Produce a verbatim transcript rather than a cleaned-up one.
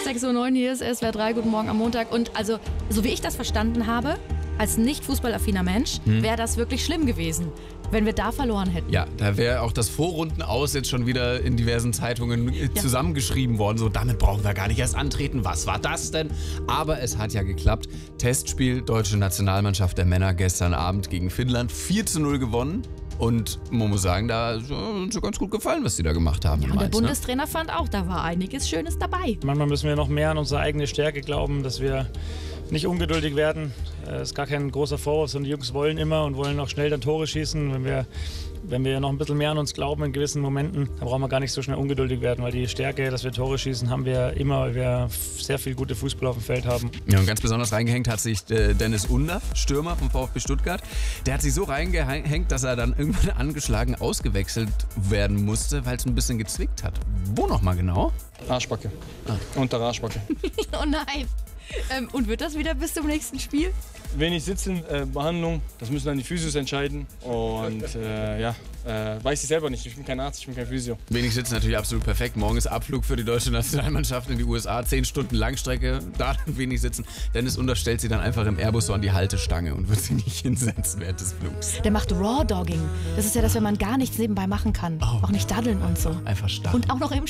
sechs Uhr neun, hier ist S W R drei, guten Morgen am Montag. Und also, so wie ich das verstanden habe, als nicht fußballaffiner Mensch, hm. wäre das wirklich schlimm gewesen, wenn wir da verloren hätten. Ja, da wäre auch das Vorrundenaus jetzt schon wieder in diversen Zeitungen ja. zusammengeschrieben worden. So, damit brauchen wir gar nicht erst antreten. Was war das denn? Aber es hat ja geklappt. Testspiel, deutsche Nationalmannschaft der Männer gestern Abend gegen Finnland. vier zu null gewonnen. Und man muss sagen, da ist schon ganz gut gefallen, was die da gemacht haben. Ja, und der Mainz, Bundestrainer ne? fand auch, da war einiges Schönes dabei. Manchmal müssen wir noch mehr an unsere eigene Stärke glauben, dass wir nicht ungeduldig werden. Das ist gar kein großer Vorwurf, sondern die Jungs wollen immer und wollen auch schnell dann Tore schießen. Wenn wir, wenn wir noch ein bisschen mehr an uns glauben in gewissen Momenten, dann brauchen wir gar nicht so schnell ungeduldig werden, weil die Stärke, dass wir Tore schießen, haben wir immer, weil wir sehr viel gute Fußballer auf dem Feld haben. Ja, und ganz besonders reingehängt hat sich äh, Dennis Undaff, Stürmer vom VfB Stuttgart. Der hat sich so reingehängt, dass er dann irgendwann angeschlagen ausgewechselt werden musste, weil es ein bisschen gezwickt hat. Wo nochmal genau? Arschbacke. Ah. Unter Arschbacke. Oh nein. Ähm, und wird das wieder bis zum nächsten Spiel? Wenig Sitzen, äh, Behandlung, das müssen dann die Physios entscheiden. Und äh, ja, äh, weiß ich selber nicht. Ich bin kein Arzt, ich bin kein Physio. Wenig Sitzen natürlich absolut perfekt. Morgen ist Abflug für die deutsche Nationalmannschaft in die U S A. Zehn Stunden Langstrecke, da wenig Sitzen. Dennis Undaff stellt sie dann einfach im Airbus so an die Haltestange und wird sie nicht hinsetzen während des Flugs. Der macht Raw Dogging. Das ist ja das, wenn man gar nichts nebenbei machen kann. Oh. Auch nicht daddeln und so. Einfach starten. Und auch noch im